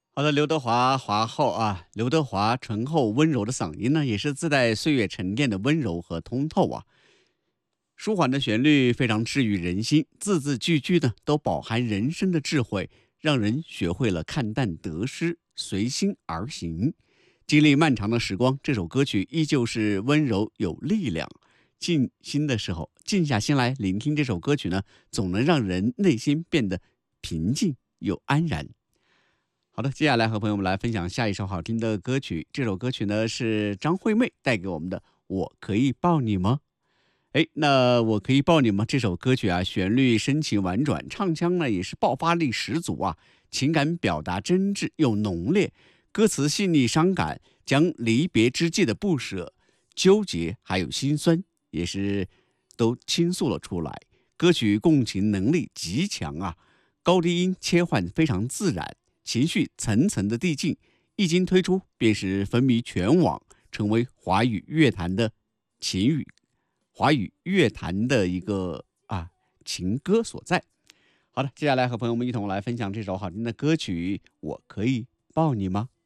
好的，刘德华华后啊，刘德华醇厚温柔的嗓音呢，也是自带岁月沉淀的温柔和通透啊。舒缓的旋律非常治愈人心，字字句句呢都饱含人生的智慧，让人学会了看淡得失，随心而行。经历漫长的时光，这首歌曲依旧是温柔有力量。静心的时候，静下心来聆听这首歌曲呢，总能让人内心变得平静又安然。好的，接下来和朋友们来分享下一首好听的歌曲。这首歌曲呢是张惠妹带给我们的《我可以抱你吗》。哎，那我可以抱你吗？这首歌曲啊，旋律深情婉转，唱腔呢也是爆发力十足啊，情感表达真挚又浓烈，歌词细腻伤感，将离别之际的不舍、纠结还有心酸，也是都倾诉了出来。歌曲共情能力极强啊，高低音切换非常自然，情绪层层的递进，一经推出便是风靡全网，成为华语乐坛的一个情歌所在。好的，接下来和朋友们一同来分享这首好听的歌曲《我可以抱你吗》。